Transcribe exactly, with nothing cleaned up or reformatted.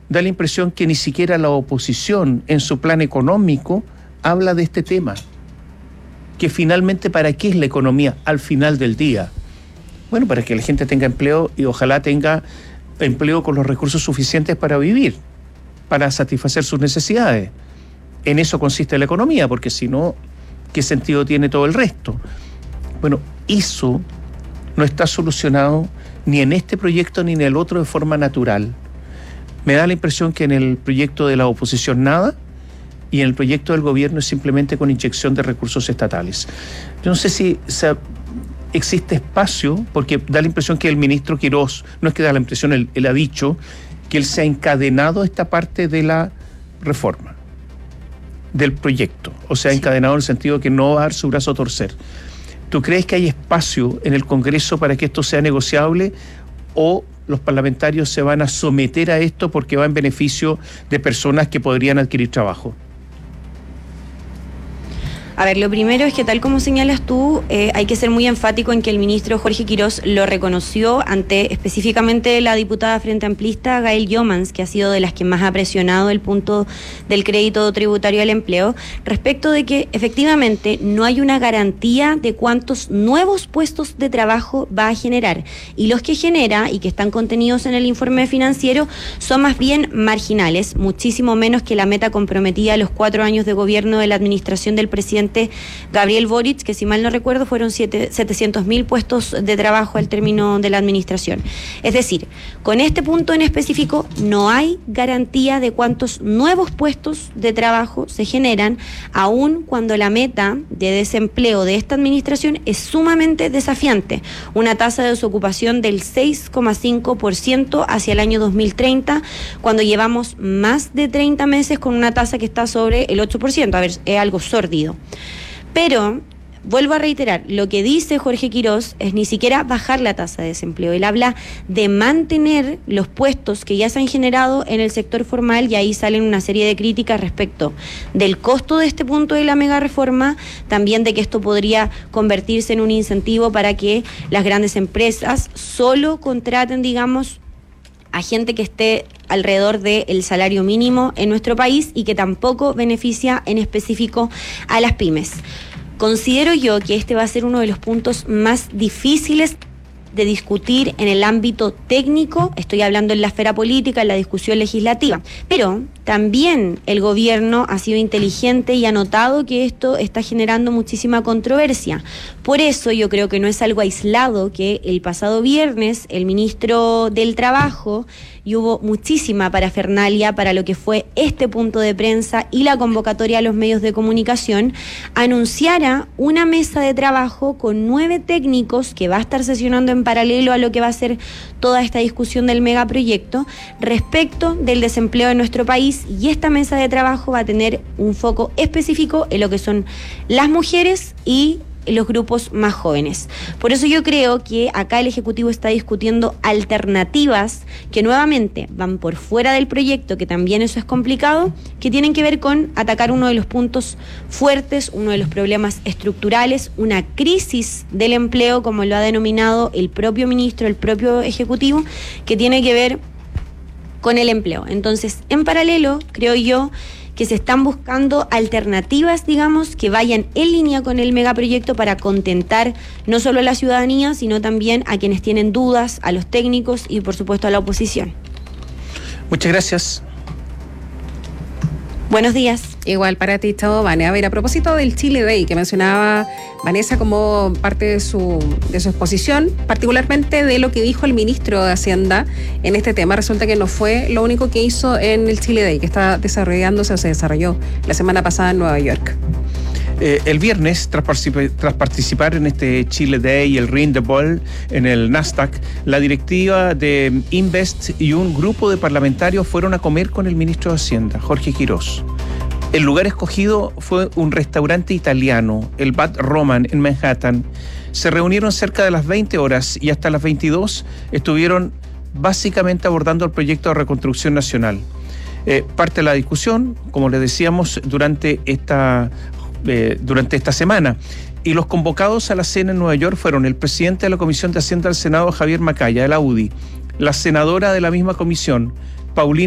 da la impresión que ni siquiera la oposición en su plan económico habla de este tema. Que finalmente, ¿para qué es la economía al final del día? Bueno, para que la gente tenga empleo y ojalá tenga empleo con los recursos suficientes para vivir, para satisfacer sus necesidades. En eso consiste la economía, porque si no, ¿qué sentido tiene todo el resto? Bueno, eso no está solucionado ni en este proyecto ni en el otro de forma natural. Me da la impresión que en el proyecto de la oposición nada, y en el proyecto del gobierno es simplemente con inyección de recursos estatales. Yo no sé si se, existe espacio, porque da la impresión que el ministro Quirós, no es que da la impresión, él, él ha dicho que él se ha encadenado a esta parte de la reforma, del proyecto, o sea, sí. encadenado en el sentido de que no va a dar su brazo a torcer. ¿Tú crees que hay espacio en el Congreso para que esto sea negociable o los parlamentarios se van a someter a esto porque va en beneficio de personas que podrían adquirir trabajo? A ver, lo primero es que tal como señalas tú, eh, hay que ser muy enfático en que el ministro Jorge Quirós lo reconoció ante específicamente la diputada Frente Amplista Gail Jomans, que ha sido de las que más ha presionado el punto del crédito tributario al empleo, respecto de que efectivamente no hay una garantía de cuántos nuevos puestos de trabajo va a generar. Y los que genera y que están contenidos en el informe financiero son más bien marginales, muchísimo menos que la meta comprometida a los cuatro años de gobierno de la administración del presidente Gabriel Boric, que si mal no recuerdo fueron setecientos mil puestos de trabajo al término de la administración. Es decir, con este punto en específico no hay garantía de cuántos nuevos puestos de trabajo se generan, aun cuando la meta de desempleo de esta administración es sumamente desafiante. Una tasa de desocupación del seis coma cinco por ciento hacia el año dos mil treinta, cuando llevamos más de treinta meses con una tasa que está sobre el ocho por ciento. A ver, es algo sórdido. Pero, vuelvo a reiterar, lo que dice Jorge Quirós es ni siquiera bajar la tasa de desempleo. Él habla de mantener los puestos que ya se han generado en el sector formal, y ahí salen una serie de críticas respecto del costo de este punto de la mega reforma, también de que esto podría convertirse en un incentivo para que las grandes empresas solo contraten, digamos, a gente que esté alrededor del salario mínimo en nuestro país y que tampoco beneficia en específico a las pymes. Considero yo que este va a ser uno de los puntos más difíciles de discutir en el ámbito técnico, estoy hablando en la esfera política, en la discusión legislativa, pero también el gobierno ha sido inteligente y ha notado que esto está generando muchísima controversia. Por eso yo creo que no es algo aislado que el pasado viernes el ministro del Trabajo, y hubo muchísima parafernalia para lo que fue este punto de prensa y la convocatoria a los medios de comunicación, anunciara una mesa de trabajo con nueve técnicos que va a estar sesionando en paralelo a lo que va a ser toda esta discusión del megaproyecto respecto del desempleo en nuestro país, y esta mesa de trabajo va a tener un foco específico en lo que son las mujeres y los grupos más jóvenes. Por eso yo creo que acá el Ejecutivo está discutiendo alternativas que nuevamente van por fuera del proyecto, que también eso es complicado, que tienen que ver con atacar uno de los puntos fuertes, uno de los problemas estructurales, una crisis del empleo, como lo ha denominado el propio ministro, el propio Ejecutivo, que tiene que ver con el empleo. Entonces, en paralelo, creo yo que se están buscando alternativas, digamos, que vayan en línea con el megaproyecto para contentar no solo a la ciudadanía, sino también a quienes tienen dudas, a los técnicos y, por supuesto, a la oposición. Muchas gracias. Buenos días. Igual para ti, chao, Vane. A ver, a propósito del Chile Day que mencionaba Vanessa como parte de su, de su exposición, particularmente de lo que dijo el ministro de Hacienda en este tema, resulta que no fue lo único que hizo en el Chile Day, que está desarrollándose o se desarrolló la semana pasada en Nueva York. Eh, el viernes, tras, particip- tras participar en este Chile Day y el Ring the Ball en el Nasdaq, la directiva de Invest y un grupo de parlamentarios fueron a comer con el ministro de Hacienda, Jorge Quirós. El lugar escogido fue un restaurante italiano, el Bad Roman, en Manhattan. Se reunieron cerca de las veinte horas y hasta las veintidós estuvieron básicamente abordando el proyecto de reconstrucción nacional. Eh, parte de la discusión, como les decíamos, durante esta, eh, durante esta semana. Y los convocados a la cena en Nueva York fueron el presidente de la Comisión de Hacienda del Senado, Javier Macaya, de la U D I, la senadora de la misma comisión, Paulina